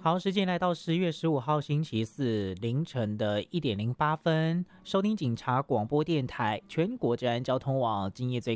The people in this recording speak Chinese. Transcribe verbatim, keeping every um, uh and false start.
好，时间来到十月十五号星期四凌晨的一点零八分，收听警察广播电台全国治安交通网今夜最